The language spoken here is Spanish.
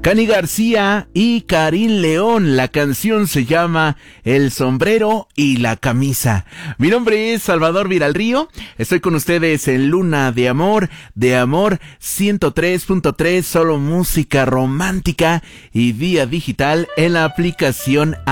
Cani García y Karin León. La canción se llama El sombrero y la camisa. Mi nombre es Salvador Viralrío. Estoy con ustedes en Luna de Amor 103.3, solo música romántica y vía digital en la aplicación